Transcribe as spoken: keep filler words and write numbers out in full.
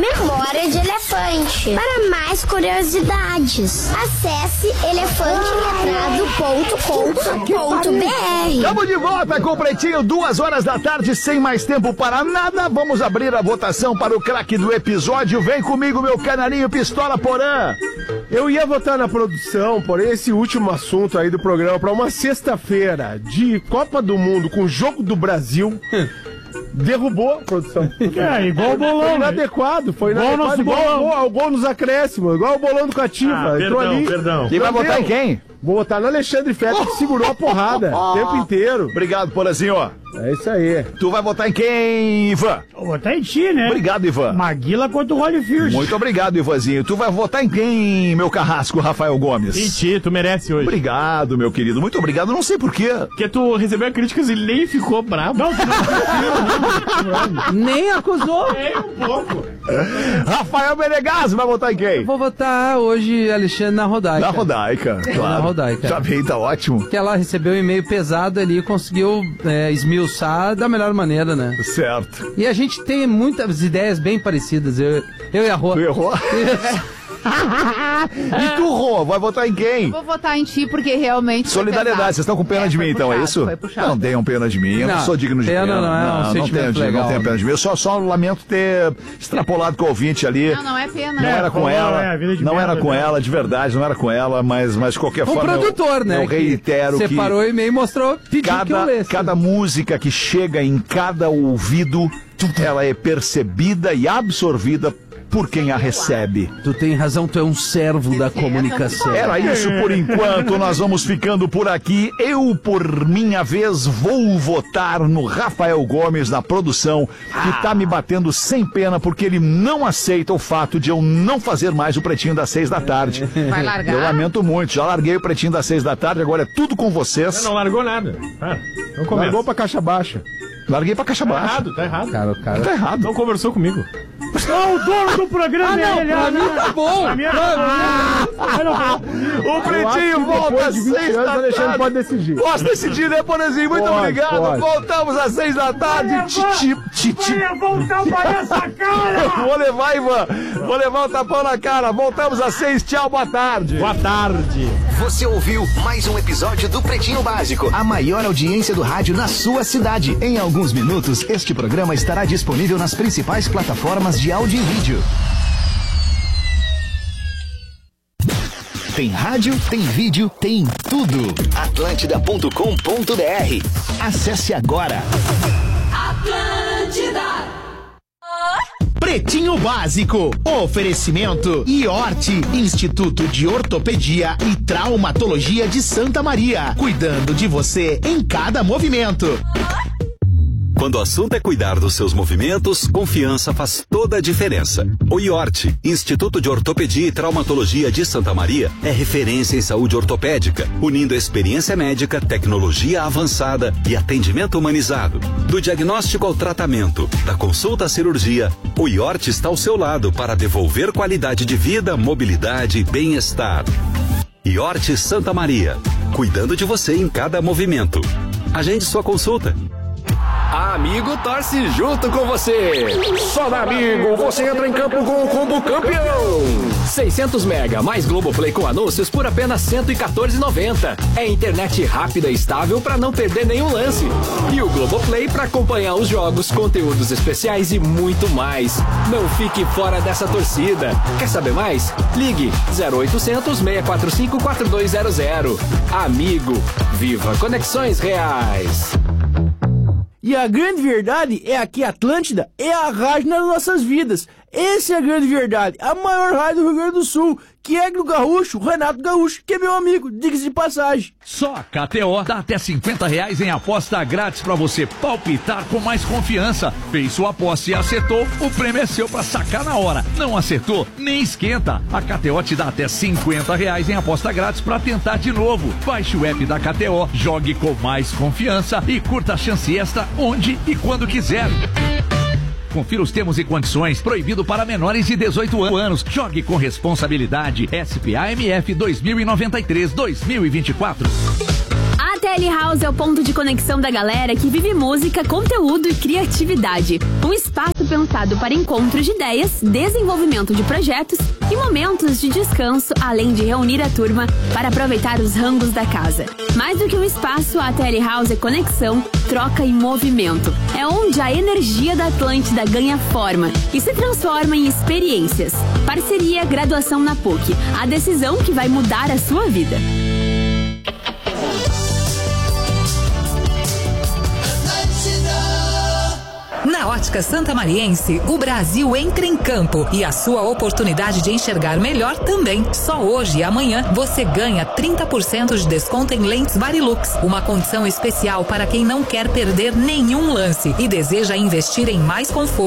Memória de elefante. Para mais curiosidades, acesse elefante letrado ponto com ponto b r. Estamos de volta com o Pretinho, duas horas da tarde, sem mais tempo para nada. Vamos abrir a votação para o craque do episódio. Vem comigo, meu canarinho Pistola Porã. Eu ia votar na produção, porém esse último assunto aí do programa para uma sexta-feira de Copa do Mundo com o Jogo do Brasil derrubou a produção. É, igual o bolão. Foi inadequado, foi igual inadequado. Igual bolão. o gol, o gol nos acréscimos, igual o bolão do Cativa. Ah, Entrou perdão, ali. perdão. E vai votar em quem? Vou votar no Alexandre Fetter, que segurou a porrada o tempo inteiro. Obrigado, Porãzinho. É isso aí. Tu vai votar em quem, Ivan? Vou votar em ti, né? Obrigado, Ivan. Maguila contra o Holyfield. Muito obrigado, Ivanzinho. Tu vai votar em quem, meu carrasco, Rafael Gomes? Em ti, tu merece hoje. Obrigado, meu querido. Muito obrigado. Não sei porquê. Porque tu recebeu críticas e nem ficou bravo. Não, não, Nem acusou. Nem um pouco. Rafael Menegas vai votar em quem? Vou votar hoje Alexandre na Rodaica. Na Rodaica, claro. Na Rodaica. Já veio, tá ótimo. Que ela recebeu um e-mail pesado ali e conseguiu é, esmiuçar da melhor maneira, né? Certo. E a gente tem muitas ideias bem parecidas, eu, eu e a Rô. Tu errou? E tu, Rô, vai votar em quem? Vou votar em ti porque realmente. Solidariedade, vocês estão com pena é, de mim, então, puxado, é isso? Foi puxado. Não tenham pena de mim, eu não, Não, sou digno de pena pena. não é um não, sentimento tenho, legal, não tenho né? pena de mim. Eu só, só lamento ter extrapolado com o ouvinte ali. Não, não é pena. Não É, era com falou, ela, é, vida de não merda, era com né? ela, de verdade, não era com ela, mas, mas de qualquer O forma. produtor, eu, né? Eu reitero que que. separou o e-mail e mostrou, pediu que eu Cada, lesse. cada música que chega em cada ouvido, ela é percebida e absorvida por quem a recebe. Tu tem razão, tu é um servo da comunicação. Era isso por enquanto, nós vamos ficando por aqui. Eu, por minha vez, vou votar no Rafael Gomes na produção, que tá me batendo sem pena porque ele não aceita o fato de eu não fazer mais o Pretinho das seis da tarde. Vai largar? Eu lamento muito, já larguei o Pretinho das seis da tarde, agora é tudo com vocês. Não largou nada. Ah, não começa. Largou pra caixa baixa. Larguei pra caixa Tá baixa. errado, tá errado. Cara, o cara... Tá errado. Não conversou comigo. Não, o dono do programa Ah, não, é ele. pra ah, mim não. tá bom. Pra mim é- Pra Ah, não. O Pretinho volta depois às de vinte seis anos, da o Alexandre tarde. pode decidir. Posso decidir, né, Porazinho? Muito Pode, obrigado. pode. Voltamos às seis da tarde. Titi, titi. Vai voltar pra essa cara. Vou levar, Ivan. Vou levar o tapão na cara. Voltamos às seis. Tchau, boa tarde. Boa tarde. Você ouviu mais um episódio do Pretinho Básico, a maior audiência do rádio na sua cidade. Em alguns minutos, este programa estará disponível nas principais plataformas de áudio e vídeo. Tem rádio, tem vídeo, tem tudo. atlântida ponto com ponto b r. Acesse agora. Atlântida. Pretinho Básico. Oferecimento Iorte, Instituto de Ortopedia e Traumatologia de Santa Maria. Cuidando de você em cada movimento. Quando o assunto é cuidar dos seus movimentos, confiança faz toda a diferença. O Iorte, Instituto de Ortopedia e Traumatologia de Santa Maria, é referência em saúde ortopédica, unindo a experiência médica, tecnologia avançada e atendimento humanizado. Do diagnóstico ao tratamento, da consulta à cirurgia, o Iorte está ao seu lado para devolver qualidade de vida, mobilidade e bem-estar. Iorte Santa Maria, cuidando de você em cada movimento. Agende sua consulta. A Amigo torce junto com você. Só na Amigo você entra em campo com o combo campeão. seiscentos mega mais Globoplay com anúncios por apenas cento e quatorze reais e noventa centavos. É internet rápida e estável para não perder nenhum lance. E o Globoplay para acompanhar os jogos, conteúdos especiais e muito mais. Não fique fora dessa torcida. Quer saber mais? Ligue zero oitocentos, seis quatro cinco, quatro dois zero zero. Amigo, viva conexões reais. E a grande verdade é que a Atlântida é a rádio nas nossas vidas. Essa é a grande verdade. A maior rádio do Rio Grande do Sul, que é do Gaúcho, Renato Gaúcho, que é meu amigo, diga-se de passagem. Só a K T O dá até cinquenta reais em aposta grátis pra você palpitar com mais confiança. Fez sua aposta e acertou, o prêmio é seu pra sacar na hora. Não acertou? Nem esquenta. A K T O te dá até cinquenta reais em aposta grátis pra tentar de novo. Baixe o app da K T O, jogue com mais confiança e curta a chance extra onde e quando quiser. Confira os termos e condições. Proibido para menores de dezoito anos. Jogue com responsabilidade. S P A M F dois mil e noventa e três, dois mil e vinte e quatro. A T L House é o ponto de conexão da galera que vive música, conteúdo e criatividade. Um espaço espaço pensado para encontros de ideias, desenvolvimento de projetos e momentos de descanso, além de reunir a turma para aproveitar os rangos da casa. Mais do que um espaço, a Telehouse é conexão, troca e movimento. É onde a energia da Atlântida ganha forma e se transforma em experiências. Parceria Graduação na P U C. A decisão que vai mudar a sua vida. Na Ótica Santa Mariense, o Brasil entra em campo e a sua oportunidade de enxergar melhor também. Só hoje e amanhã você ganha trinta por cento de desconto em lentes Varilux, uma condição especial para quem não quer perder nenhum lance e deseja investir em mais conforto